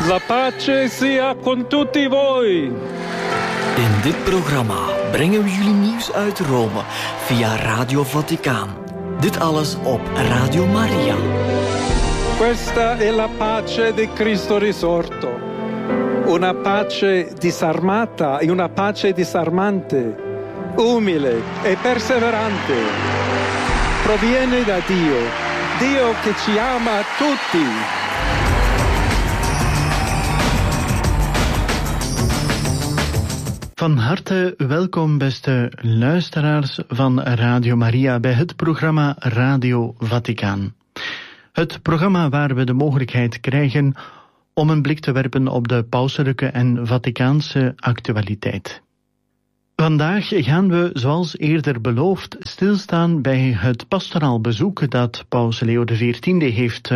La pace sia con tutti voi. In dit programma brengen we jullie nieuws uit Rome via Radio Vaticaan. Dit alles op Radio Maria. Questa è la pace di Cristo risorto. Una pace disarmata e una pace disarmante, umile e perseverante. Proviene da Dio, Dio che ci ama tutti. Van harte welkom, beste luisteraars van Radio Maria, bij het programma Radio Vaticaan. Het programma waar we de mogelijkheid krijgen om een blik te werpen op de pauselijke en Vaticaanse actualiteit. Vandaag gaan we, zoals eerder beloofd, stilstaan bij het pastoraal bezoek dat Paus Leo XIV heeft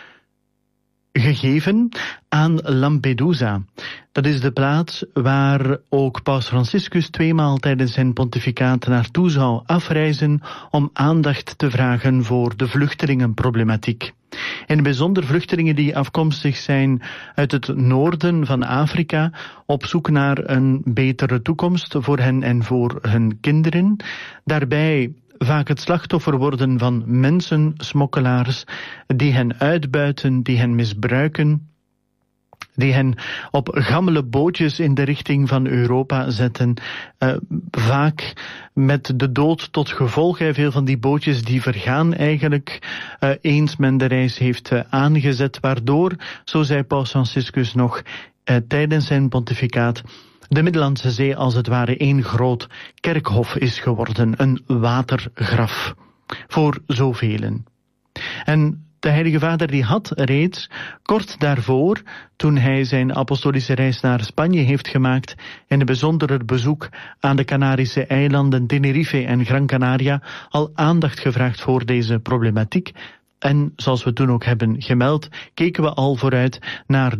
gegeven aan Lampedusa. Dat is de plaats waar ook Paus Franciscus tweemaal tijdens zijn pontificaat naartoe zou afreizen om aandacht te vragen voor de vluchtelingenproblematiek. In het bijzonder vluchtelingen die afkomstig zijn uit het noorden van Afrika, op zoek naar een betere toekomst voor hen en voor hun kinderen. Daarbij vaak het slachtoffer worden van mensensmokkelaars die hen uitbuiten, die hen misbruiken, die hen op gammele bootjes in de richting van Europa zetten, vaak met de dood tot gevolg. Veel van die bootjes die vergaan eigenlijk eens men de reis heeft aangezet, waardoor, zo zei Paus Franciscus nog tijdens zijn pontificaat, de Middellandse Zee als het ware één groot kerkhof is geworden, een watergraf voor zoveel. En de Heilige Vader die had reeds kort daarvoor, toen hij zijn apostolische reis naar Spanje heeft gemaakt, in een bijzonder bezoek aan de Canarische eilanden Tenerife en Gran Canaria, al aandacht gevraagd voor deze problematiek. En zoals we toen ook hebben gemeld, keken we al vooruit naar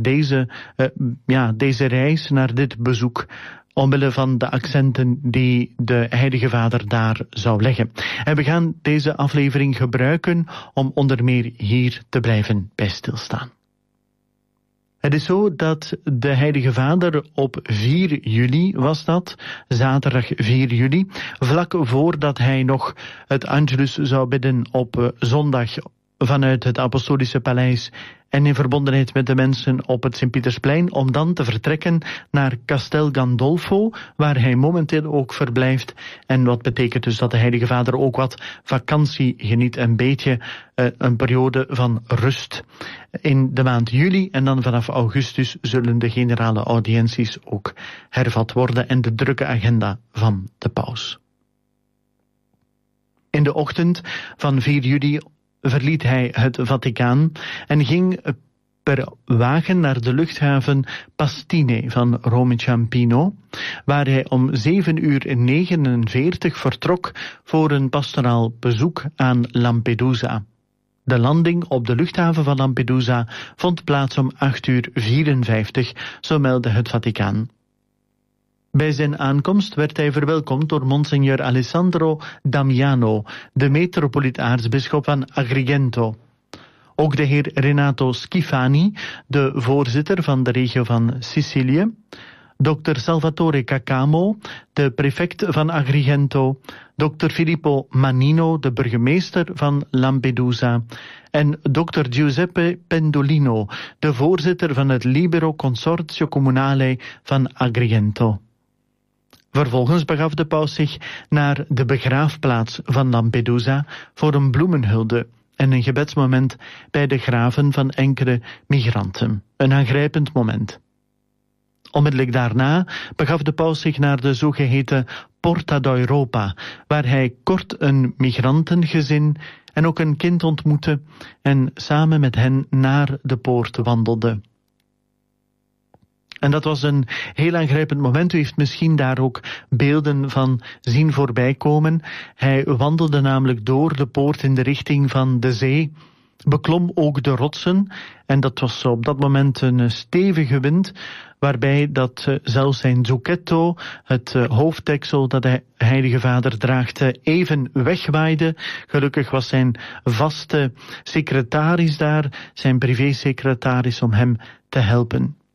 deze reis, naar dit bezoek, omwille van de accenten die de Heilige Vader daar zou leggen. En we gaan deze aflevering gebruiken om onder meer hier te blijven bij stilstaan. Het is zo dat de Heilige Vader op 4 juli was dat, zaterdag 4 juli, vlak voordat hij nog het Angelus zou bidden op zondag vanuit het Apostolische Paleis en in verbondenheid met de mensen op het Sint-Pietersplein, om dan te vertrekken naar Castel Gandolfo, waar hij momenteel ook verblijft. En wat betekent dus dat de Heilige Vader ook wat vakantie geniet, een beetje een periode van rust in de maand juli. En dan vanaf augustus zullen de generale audiënties ook hervat worden en de drukke agenda van de paus. In de ochtend van 4 juli verliet hij het Vaticaan en ging per wagen naar de luchthaven Pastine van Rome Ciampino, waar hij om 7:49 vertrok voor een pastoraal bezoek aan Lampedusa. De landing op de luchthaven van Lampedusa vond plaats om 8:54, zo meldde het Vaticaan. Bij zijn aankomst werd hij verwelkomd door Monsignor Alessandro Damiano, de metropoliet-aartsbisschop van Agrigento. Ook de heer Renato Schifani, de voorzitter van de regio van Sicilië, Dr. Salvatore Cacamo, de prefect van Agrigento, Dr. Filippo Mannino, de burgemeester van Lampedusa, en Dr. Giuseppe Pendolino, de voorzitter van het Libero Consortio Comunale van Agrigento. Vervolgens begaf de paus zich naar de begraafplaats van Lampedusa voor een bloemenhulde en een gebedsmoment bij de graven van enkele migranten. Een aangrijpend moment. Onmiddellijk daarna begaf de paus zich naar de zogeheten Porta d'Europa, waar hij kort een migrantengezin en ook een kind ontmoette en samen met hen naar de poort wandelde. En dat was een heel aangrijpend moment. U heeft misschien daar ook beelden van zien voorbij komen. Hij wandelde namelijk door de poort in de richting van de zee, beklom ook de rotsen, en dat was op dat moment een stevige wind, waarbij dat zelfs zijn zucchetto, het hoofddeksel dat de Heilige Vader draagt, even wegwaaide. Gelukkig was zijn vaste secretaris daar, zijn privésecretaris, om hem te helpen.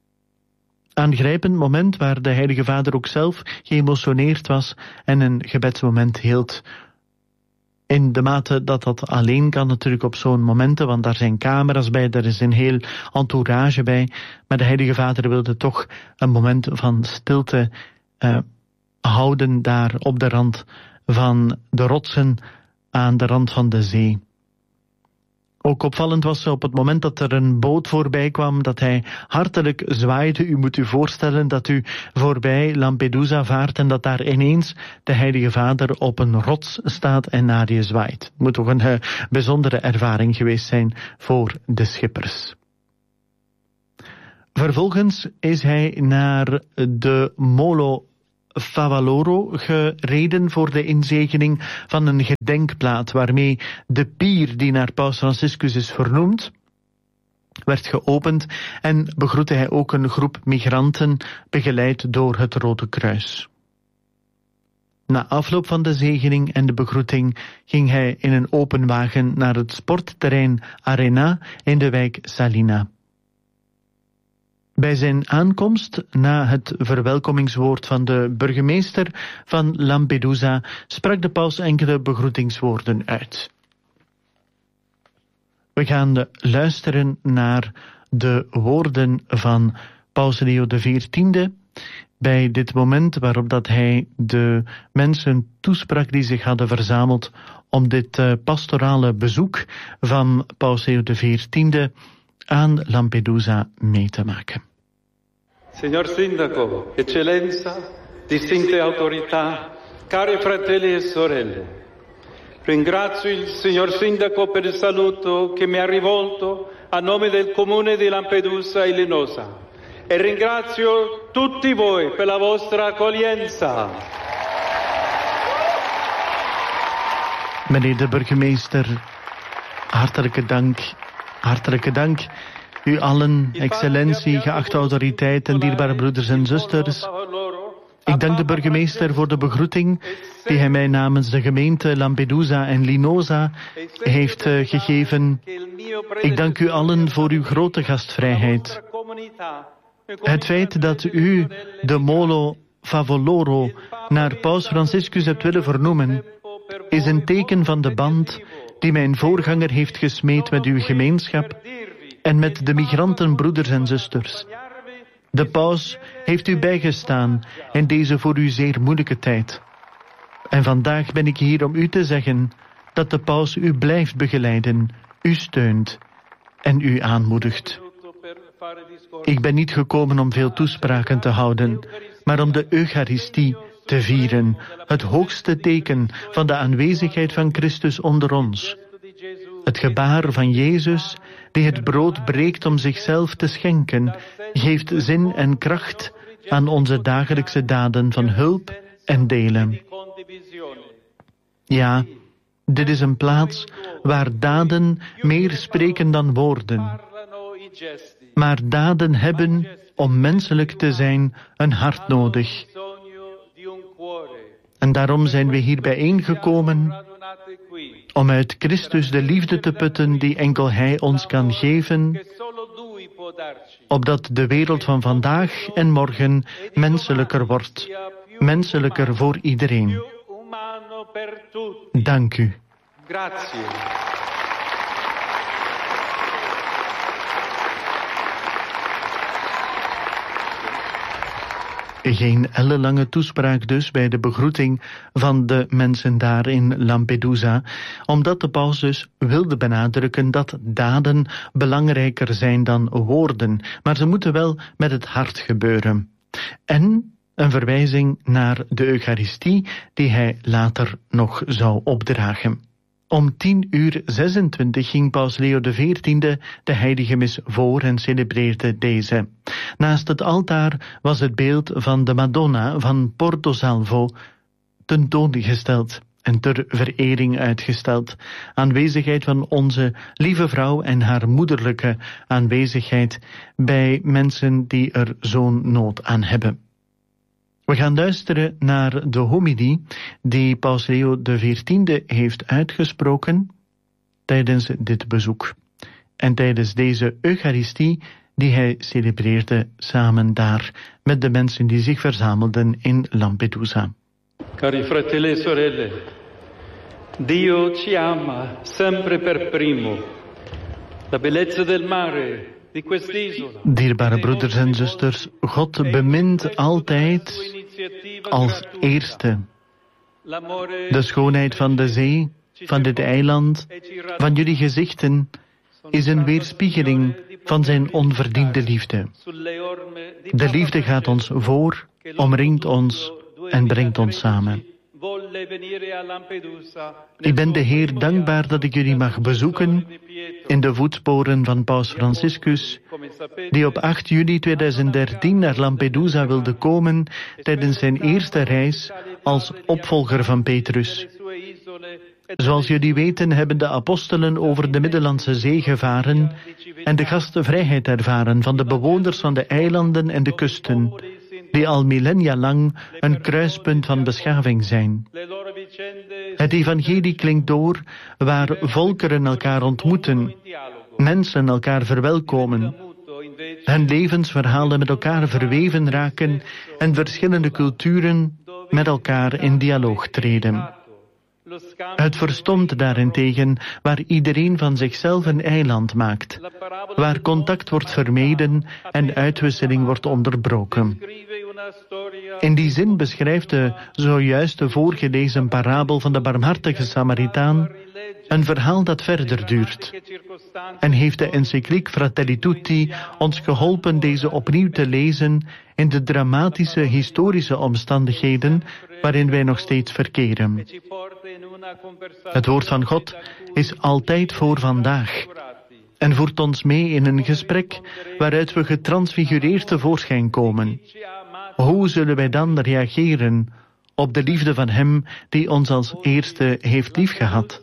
aangrijpend moment waar de Heilige Vader ook zelf geëmotioneerd was en een gebedsmoment hield. In de mate dat dat alleen kan natuurlijk op zo'n momenten, want daar zijn camera's bij, daar is een heel entourage bij. Maar de Heilige Vader wilde toch een moment van stilte houden daar op de rand van de rotsen aan de rand van de zee. Ook opvallend was op het moment dat er een boot voorbij kwam, dat hij hartelijk zwaaide. U moet u voorstellen dat u voorbij Lampedusa vaart en dat daar ineens de Heilige Vader op een rots staat en naar je zwaait. Het moet toch een bijzondere ervaring geweest zijn voor de schippers. Vervolgens is hij naar de Molo Favaloro gereden voor de inzegening van een gedenkplaat waarmee de pier die naar Paus Franciscus is vernoemd werd geopend en begroette hij ook een groep migranten begeleid door het Rode Kruis. Na afloop van de zegening en de begroeting ging hij in een open wagen naar het sportterrein Arena in de wijk Salina. Bij zijn aankomst, na het verwelkomingswoord van de burgemeester van Lampedusa, sprak de paus enkele begroetingswoorden uit. We gaan luisteren naar de woorden van paus Leo XIV bij dit moment waarop dat hij de mensen toesprak die zich hadden verzameld om dit pastorale bezoek van paus Leo XIV aan Lampedusa mee te maken. Signor Sindaco, Eccellenza, distinte autorità, cari fratelli e sorelle, ringrazio il signor Sindaco per il saluto che mi ha rivolto a nome del comune di Lampedusa e Linosa e ringrazio tutti voi per la vostra accoglienza. Meneer de burgemeester, hartelijke dank. U allen, excellentie, geachte autoriteit en dierbare broeders en zusters. Ik dank de burgemeester voor de begroeting die hij mij namens de gemeente Lampedusa en Linosa heeft gegeven. Ik dank u allen voor uw grote gastvrijheid. Het feit dat u de Molo Favaloro naar Paus Franciscus hebt willen vernoemen, is een teken van de band die mijn voorganger heeft gesmeed met uw gemeenschap en met de migrantenbroeders en zusters. De paus heeft u bijgestaan in deze voor u zeer moeilijke tijd. En vandaag ben ik hier om u te zeggen dat de paus u blijft begeleiden, u steunt en u aanmoedigt. Ik ben niet gekomen om veel toespraken te houden, maar om de Eucharistie te vieren, het hoogste teken van de aanwezigheid van Christus onder ons. Het gebaar van Jezus, die het brood breekt om zichzelf te schenken, geeft zin en kracht aan onze dagelijkse daden van hulp en delen. Ja, dit is een plaats waar daden meer spreken dan woorden. Maar daden hebben, om menselijk te zijn, een hart nodig. En daarom zijn we hier bijeengekomen om uit Christus de liefde te putten die enkel Hij ons kan geven, opdat de wereld van vandaag en morgen menselijker wordt, menselijker voor iedereen. Dank u. Geen ellenlange toespraak dus bij de begroeting van de mensen daar in Lampedusa, omdat de paus dus wilde benadrukken dat daden belangrijker zijn dan woorden, maar ze moeten wel met het hart gebeuren. En een verwijzing naar de Eucharistie die hij later nog zou opdragen. Om 10:26 ging paus Leo XIV de heilige mis voor en celebreerde deze. Naast het altaar was het beeld van de Madonna van Porto Salvo tentoongesteld en ter verering uitgesteld. Aanwezigheid van onze lieve vrouw en haar moederlijke aanwezigheid bij mensen die er zo'n nood aan hebben. We gaan luisteren naar de homilie die paus Leo XIV heeft uitgesproken tijdens dit bezoek. En tijdens deze Eucharistie die hij celebreerde samen daar met de mensen die zich verzamelden in Lampedusa. Cari fratelli e sorelle, Dio ci ama sempre per primo. La bellezza del mare di quest'isola. Dierbare broeders en zusters, God bemint altijd als eerste. De schoonheid van de zee, van dit eiland, van jullie gezichten, is een weerspiegeling van zijn onverdiende liefde. De liefde gaat ons voor, omringt ons en brengt ons samen. Ik ben de Heer dankbaar dat ik jullie mag bezoeken in de voetsporen van Paus Franciscus, die op 8 juli 2013 naar Lampedusa wilde komen tijdens zijn eerste reis als opvolger van Petrus. Zoals jullie weten hebben de apostelen over de Middellandse Zee gevaren en de gastvrijheid ervaren van de bewoners van de eilanden en de kusten, die al millennia lang een kruispunt van beschaving zijn. Het evangelie klinkt door waar volkeren elkaar ontmoeten, mensen elkaar verwelkomen, hun levensverhalen met elkaar verweven raken en verschillende culturen met elkaar in dialoog treden. Het verstomt daarentegen waar iedereen van zichzelf een eiland maakt, waar contact wordt vermeden en uitwisseling wordt onderbroken. In die zin beschrijft de zojuist voorgelezen parabel van de barmhartige Samaritaan een verhaal dat verder duurt. En heeft de encycliek Fratelli Tutti ons geholpen deze opnieuw te lezen in de dramatische historische omstandigheden waarin wij nog steeds verkeren. Het woord van God is altijd voor vandaag en voert ons mee in een gesprek waaruit we getransfigureerd tevoorschijn komen. Hoe zullen wij dan reageren op de liefde van Hem die ons als eerste heeft liefgehad?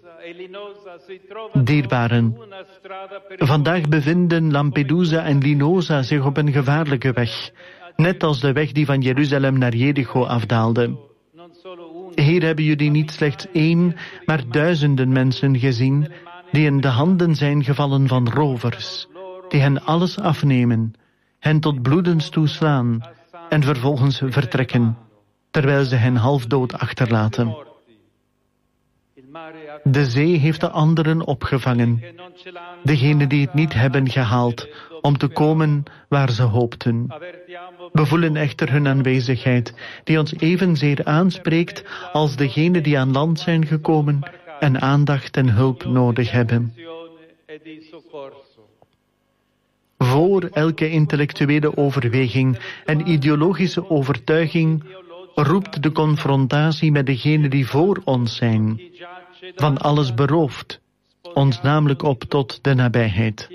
Dierbaren, vandaag bevinden Lampedusa en Linosa zich op een gevaarlijke weg, net als de weg die van Jeruzalem naar Jericho afdaalde. Hier hebben jullie niet slechts 1, maar duizenden mensen gezien die in de handen zijn gevallen van rovers, die hen alles afnemen, hen tot bloedens toeslaan en vervolgens vertrekken, terwijl ze hen halfdood achterlaten. De zee heeft de anderen opgevangen, degenen die het niet hebben gehaald om te komen waar ze hoopten. We voelen echter hun aanwezigheid, die ons evenzeer aanspreekt als degenen die aan land zijn gekomen en aandacht en hulp nodig hebben. Voor elke intellectuele overweging en ideologische overtuiging roept de confrontatie met degenen die voor ons zijn, van alles beroofd, ons namelijk op tot de nabijheid.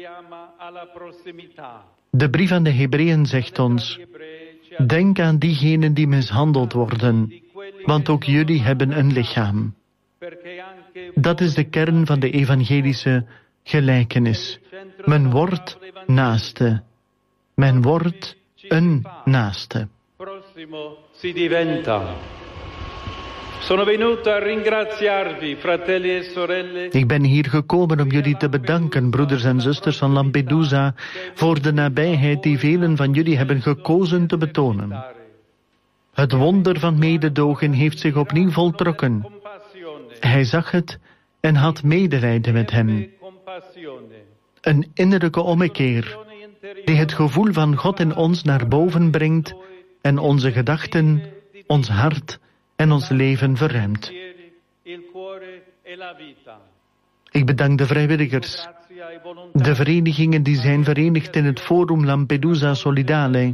De brief aan de Hebreeën zegt ons: denk aan diegenen die mishandeld worden, want ook jullie hebben een lichaam. Dat is de kern van de evangelische gelijkenis. Men wordt naaste. Men wordt een naaste. Ik ben hier gekomen om jullie te bedanken, broeders en zusters van Lampedusa, voor de nabijheid die velen van jullie hebben gekozen te betonen. Het wonder van mededogen heeft zich opnieuw voltrokken. Hij zag het en had medelijden met hen. Een innerlijke ommekeer, die het gevoel van God in ons naar boven brengt en onze gedachten, ons hart en ons leven verruimt. Ik bedank de vrijwilligers, de verenigingen die zijn verenigd in het Forum Lampedusa Solidale,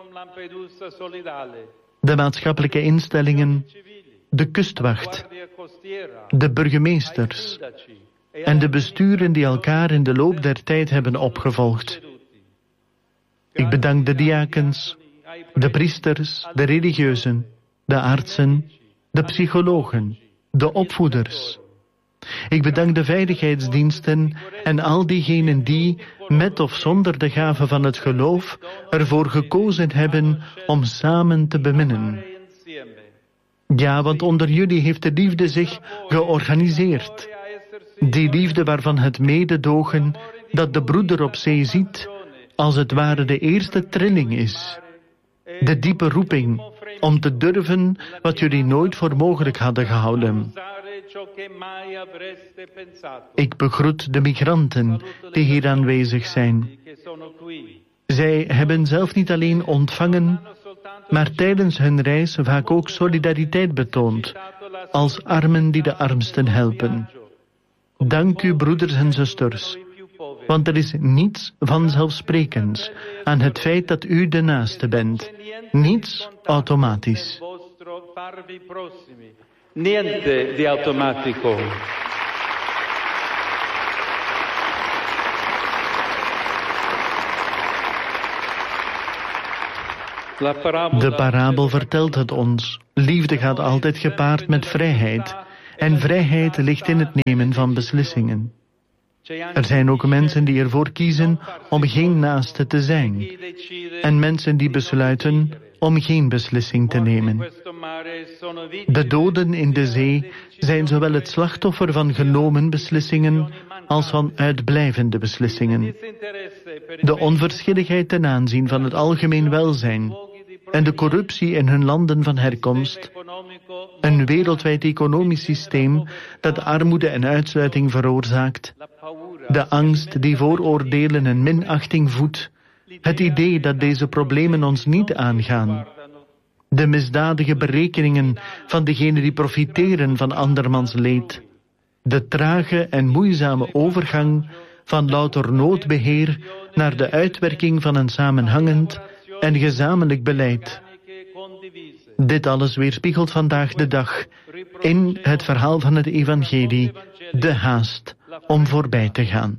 de maatschappelijke instellingen, de kustwacht, de burgemeesters en de besturen die elkaar in de loop der tijd hebben opgevolgd. Ik bedank de diakens, de priesters, de religieuzen, de artsen, de psychologen, de opvoeders. Ik bedank de veiligheidsdiensten en al diegenen die, met of zonder de gave van het geloof, ervoor gekozen hebben om samen te beminnen. Ja, want onder jullie heeft de liefde zich georganiseerd. Die liefde waarvan het mededogen dat de broeder op zee ziet als het ware de eerste trilling is. De diepe roeping om te durven wat jullie nooit voor mogelijk hadden gehouden. Ik begroet de migranten die hier aanwezig zijn. Zij hebben zelf niet alleen ontvangen, maar tijdens hun reis vaak ook solidariteit betoond, als armen die de armsten helpen. Dank u, broeders en zusters, want er is niets vanzelfsprekends aan het feit dat u de naaste bent. Niets automatisch. Niente di automatico. De parabel vertelt het ons. Liefde gaat altijd gepaard met vrijheid. En vrijheid ligt in het nemen van beslissingen. Er zijn ook mensen die ervoor kiezen om geen naaste te zijn. En mensen die besluiten om geen beslissing te nemen. De doden in de zee zijn zowel het slachtoffer van genomen beslissingen als van uitblijvende beslissingen. De onverschilligheid ten aanzien van het algemeen welzijn en de corruptie in hun landen van herkomst, een wereldwijd economisch systeem dat armoede en uitsluiting veroorzaakt, de angst die vooroordelen en minachting voedt, het idee dat deze problemen ons niet aangaan, de misdadige berekeningen van degenen die profiteren van andermans leed, de trage en moeizame overgang van louter noodbeheer naar de uitwerking van een samenhangend en gezamenlijk beleid. Dit alles weerspiegelt vandaag de dag in het verhaal van het evangelie, de haast om voorbij te gaan.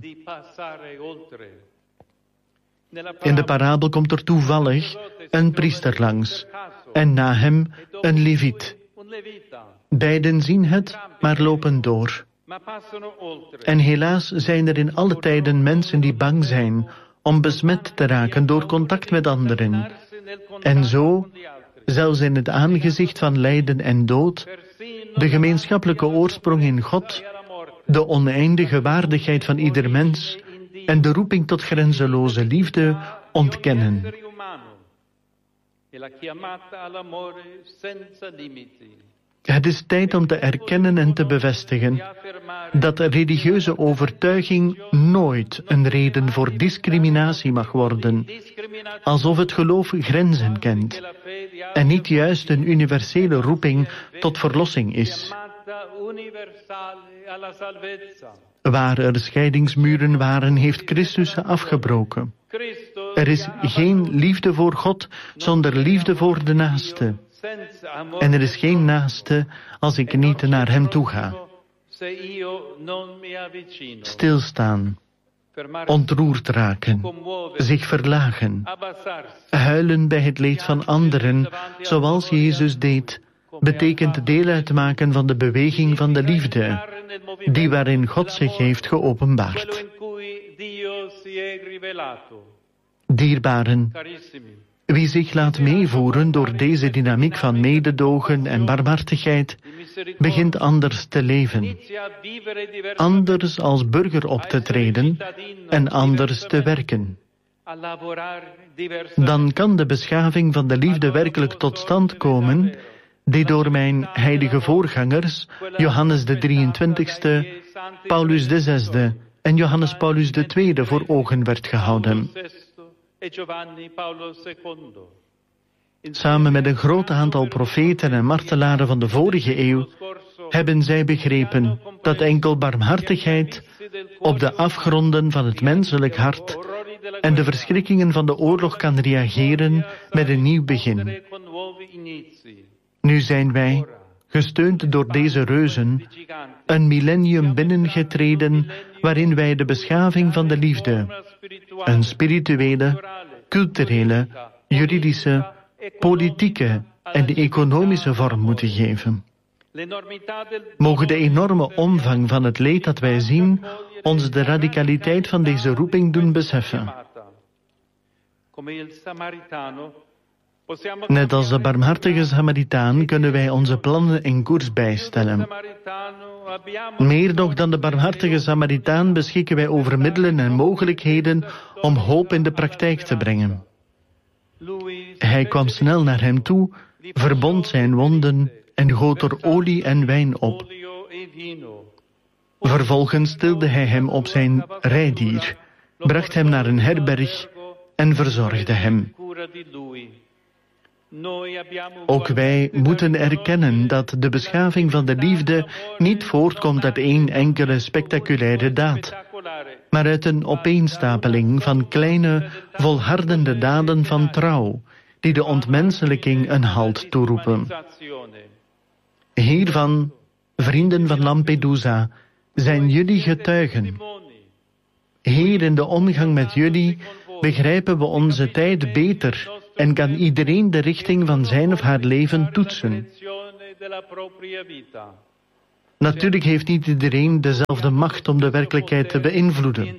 In de parabel komt er toevallig een priester langs en na hem een leviet. Beiden zien het, maar lopen door. En helaas zijn er in alle tijden mensen die bang zijn om besmet te raken door contact met anderen. En zo, zelfs in het aangezicht van lijden en dood, de gemeenschappelijke oorsprong in God, de oneindige waardigheid van ieder mens en de roeping tot grenzeloze liefde ontkennen. Het is tijd om te erkennen en te bevestigen dat religieuze overtuiging nooit een reden voor discriminatie mag worden, alsof het geloof grenzen kent en niet juist een universele roeping tot verlossing is. Waar er scheidingsmuren waren, heeft Christus ze afgebroken. Er is geen liefde voor God zonder liefde voor de naaste. En er is geen naaste als ik niet naar hem toe ga. Stilstaan, ontroerd raken, zich verlagen, huilen bij het leed van anderen, zoals Jezus deed, betekent deel uitmaken van de beweging van de liefde, die waarin God zich heeft geopenbaard. Dierbaren, wie zich laat meevoeren door deze dynamiek van mededogen en barmhartigheid, begint anders te leven. Anders als burger op te treden en anders te werken. Dan kan de beschaving van de liefde werkelijk tot stand komen, die door mijn heilige voorgangers, Johannes de 23e, Paulus de 6e en Johannes Paulus II voor ogen werd gehouden. Samen met een groot aantal profeten en martelaren van de vorige eeuw hebben zij begrepen dat enkel barmhartigheid op de afgronden van het menselijk hart en de verschrikkingen van de oorlog kan reageren met een nieuw begin. Nu zijn wij, gesteund door deze reuzen, een millennium binnengetreden waarin wij de beschaving van de liefde, een spirituele, culturele, juridische, politieke en economische vorm moeten geven. Mogen de enorme omvang van het leed dat wij zien ons de radicaliteit van deze roeping doen beseffen. Net als de barmhartige Samaritaan kunnen wij onze plannen en koers bijstellen. Meer nog dan de barmhartige Samaritaan beschikken wij over middelen en mogelijkheden om hoop in de praktijk te brengen. Hij kwam snel naar hem toe, verbond zijn wonden en goot er olie en wijn op. Vervolgens tilde hij hem op zijn rijdier, bracht hem naar een herberg en verzorgde hem. Ook wij moeten erkennen dat de beschaving van de liefde niet voortkomt uit één enkele spectaculaire daad, maar uit een opeenstapeling van kleine, volhardende daden van trouw, die de ontmenselijking een halt toeroepen. Hiervan, vrienden van Lampedusa, zijn jullie getuigen. Hier in de omgang met jullie begrijpen we onze tijd beter en kan iedereen de richting van zijn of haar leven toetsen. Natuurlijk heeft niet iedereen dezelfde macht om de werkelijkheid te beïnvloeden.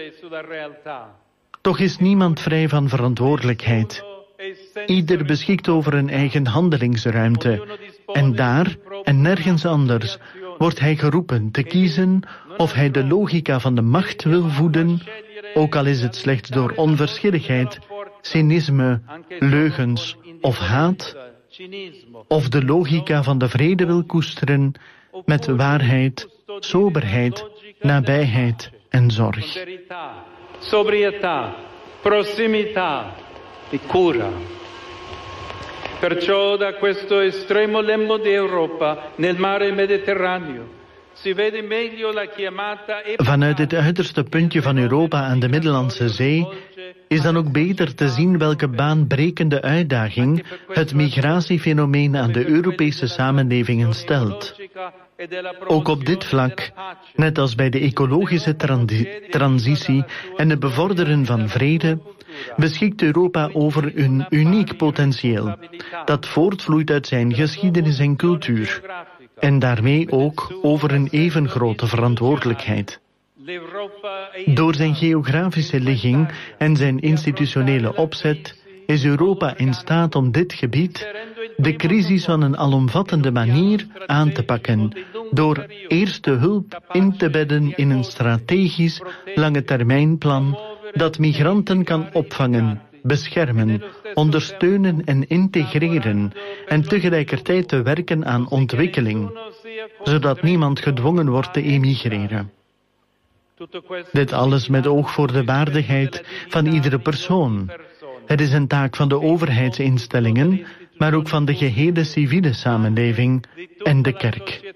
Toch is niemand vrij van verantwoordelijkheid. Ieder beschikt over een eigen handelingsruimte. En daar, en nergens anders, wordt hij geroepen te kiezen of hij de logica van de macht wil voeden, ook al is het slechts door onverschilligheid, cynisme, leugens of haat, of de logica van de vrede wil koesteren met waarheid, soberheid, nabijheid en zorg. Sobrietà, prossimità e cura. Perciò da questo estremo lembo di Europa nel mare Mediterraneo si vede meglio la chiamata. Vanuit dit uiterste puntje van Europa aan de Middellandse Zee is dan ook beter te zien welke baanbrekende uitdaging het migratiefenomeen aan de Europese samenlevingen stelt. Ook op dit vlak, net als bij de ecologische transitie en het bevorderen van vrede, beschikt Europa over een uniek potentieel, dat voortvloeit uit zijn geschiedenis en cultuur, en daarmee ook over een even grote verantwoordelijkheid. Door zijn geografische ligging en zijn institutionele opzet is Europa in staat om dit gebied, de crisis van een alomvattende manier, aan te pakken, door eerst de hulp in te bedden in een strategisch, langetermijnplan dat migranten kan opvangen, beschermen, ondersteunen en integreren en tegelijkertijd te werken aan ontwikkeling, zodat niemand gedwongen wordt te emigreren. Dit alles met oog voor de waardigheid van iedere persoon. Het is een taak van de overheidsinstellingen, maar ook van de gehele civiele samenleving en de kerk.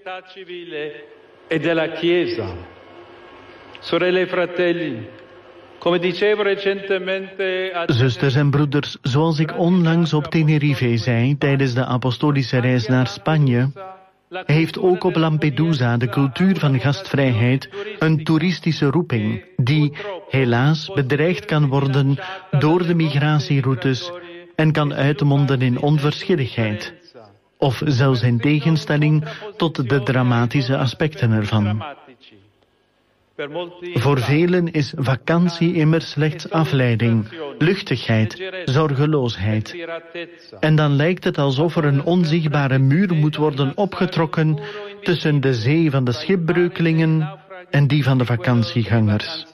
Zusters en broeders, zoals ik onlangs op Tenerife zei tijdens de apostolische reis naar Spanje, heeft ook op Lampedusa de cultuur van gastvrijheid een toeristische roeping, die helaas bedreigd kan worden door de migratieroutes en kan uitmonden in onverschilligheid, of zelfs in tegenstelling tot de dramatische aspecten ervan. Voor velen is vakantie immers slechts afleiding, luchtigheid, zorgeloosheid. En dan lijkt het alsof er een onzichtbare muur moet worden opgetrokken tussen de zee van de schipbreukelingen en die van de vakantiegangers.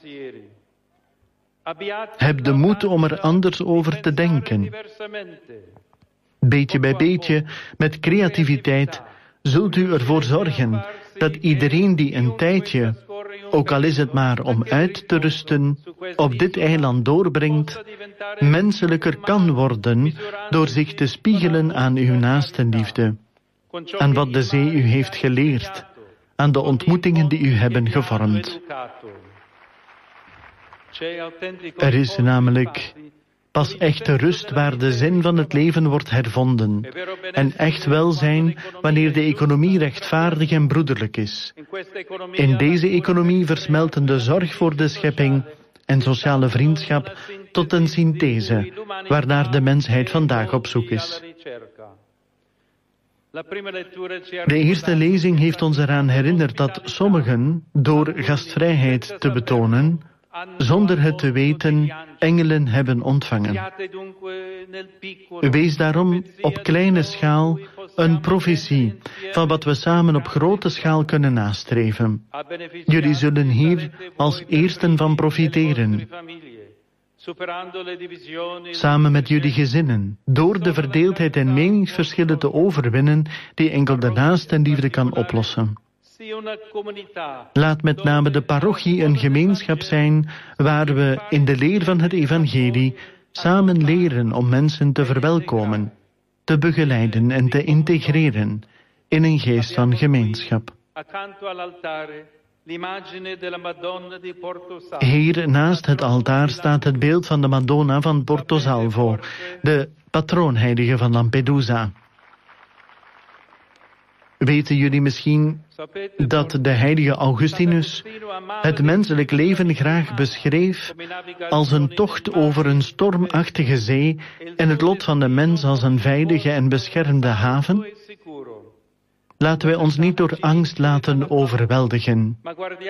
Heb de moed om er anders over te denken. Beetje bij beetje, met creativiteit, zult u ervoor zorgen dat iedereen die een tijdje, ook al is het maar om uit te rusten, op dit eiland doorbrengt, menselijker kan worden door zich te spiegelen aan uw naastenliefde, aan wat de zee u heeft geleerd, aan de ontmoetingen die u hebben gevormd. Er is namelijk pas echte rust waar de zin van het leven wordt hervonden, en echt welzijn wanneer de economie rechtvaardig en broederlijk is. In deze economie versmelten de zorg voor de schepping en sociale vriendschap tot een synthese, waarnaar de mensheid vandaag op zoek is. De eerste lezing heeft ons eraan herinnerd dat sommigen, door gastvrijheid te betonen, zonder het te weten, engelen hebben ontvangen. Wees daarom op kleine schaal een profetie van wat we samen op grote schaal kunnen nastreven. Jullie zullen hier als eersten van profiteren. Samen met jullie gezinnen, door de verdeeldheid en meningsverschillen te overwinnen die enkel de naastenliefde kan oplossen. Laat met name de parochie een gemeenschap zijn waar we in de leer van het evangelie samen leren om mensen te verwelkomen, te begeleiden en te integreren in een geest van gemeenschap. Hier naast het altaar staat het beeld van de Madonna van Porto Salvo, de patroonheilige van Lampedusa. Weten jullie misschien dat de heilige Augustinus het menselijk leven graag beschreef als een tocht over een stormachtige zee en het lot van de mens als een veilige en beschermde haven? Laten wij ons niet door angst laten overweldigen.